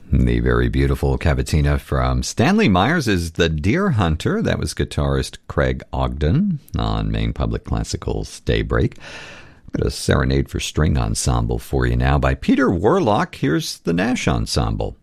The very beautiful cavatina from Stanley Myers is The Deer Hunter. That was guitarist Craig Ogden on Maine Public Classical's Daybreak. I've got a Serenade for String Ensemble for you now by Peter Warlock. Here's the Nash Ensemble.